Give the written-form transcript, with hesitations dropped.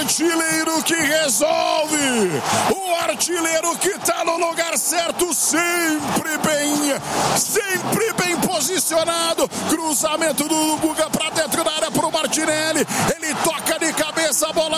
artilheiro que resolve, o artilheiro que tá no lugar certo, sempre bem posicionado. Cruzamento do Guga pra dentro da área pro Martinelli, ele toca de cabeça, a bola